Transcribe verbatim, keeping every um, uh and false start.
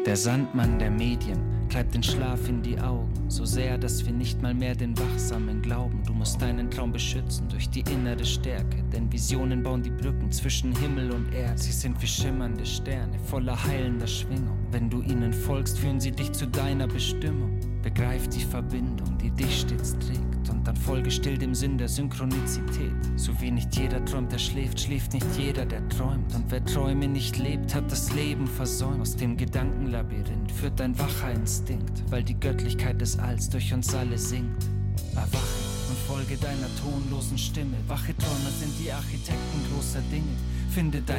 Der Sandmann der Medien treibt den Schlaf in die Augen, so sehr, dass wir nicht mal mehr den Wachsamen glauben. Du musst deinen Traum beschützen durch die innere Stärke, denn Visionen bauen die Brücken zwischen Himmel und Erde. Sie sind wie schimmernde Sterne, voller heilender Schwingung. Wenn du ihnen folgst, führen sie dich zu deiner Bestimmung. Begreif die Verbindung, die dich stets trägt, und dann folge still dem Sinn der Synchronizität. So wie nicht jeder träumt, der schläft, schläft nicht jeder, der träumt. Und wer Träume nicht lebt, hat das Leben versäumt. Aus dem Gedankenlabyrinth führt dein wacher Instinkt, weil die Göttlichkeit des Alls durch uns alle singt. Erwache und folge deiner tonlosen Stimme. Wache Träumer sind die Architekten großer Dinge. Finde dein